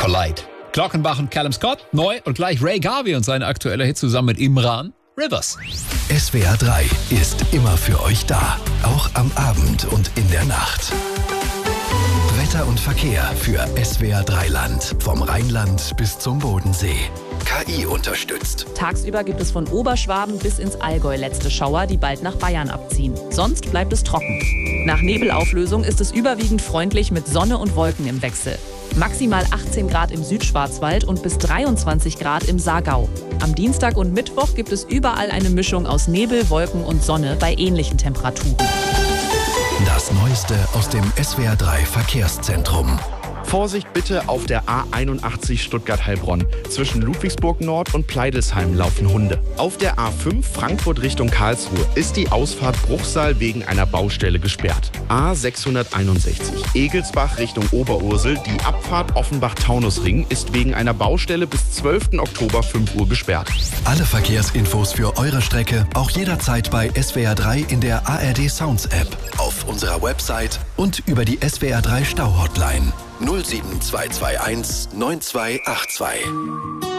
Collide. Glockenbach und Callum Scott, neu und gleich Ray Garvey und sein aktueller Hit zusammen mit Imran, Rivers. SWR 3 ist immer für euch da, auch am Abend und in der Nacht. Wetter und Verkehr für SWR 3 Land, vom Rheinland bis zum Bodensee. KI unterstützt. Tagsüber gibt es von Oberschwaben bis ins Allgäu letzte Schauer, die bald nach Bayern abziehen. Sonst bleibt es trocken. Nach Nebelauflösung ist es überwiegend freundlich mit Sonne und Wolken im Wechsel. Maximal 18 Grad im Südschwarzwald und bis 23 Grad im Saargau. Am Dienstag und Mittwoch gibt es überall eine Mischung aus Nebel, Wolken und Sonne bei ähnlichen Temperaturen. Das Neueste aus dem SWR 3 Verkehrszentrum. Vorsicht bitte auf der A81 Stuttgart-Heilbronn. Zwischen Ludwigsburg Nord und Pleidelsheim laufen Hunde. Auf der A5 Frankfurt Richtung Karlsruhe ist die Ausfahrt Bruchsal wegen einer Baustelle gesperrt. A661 Egelsbach Richtung Oberursel. Die Abfahrt Offenbach-Taunusring ist wegen einer Baustelle bis 12. Oktober 5 Uhr gesperrt. Alle Verkehrsinfos für eure Strecke auch jederzeit bei SWR 3 in der ARD Sounds App, auf unserer Website und über die SWR 3 Stau-Hotline 07221 9282.